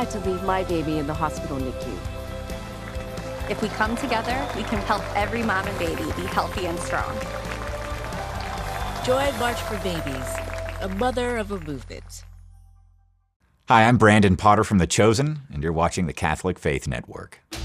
had to leave my baby in the hospital NICU. If we come together, we can help every mom and baby be healthy and strong. Join March for Babies, a mother of a movement. Hi, I'm Brandon Potter from The Chosen, and you're watching the Catholic Faith Network.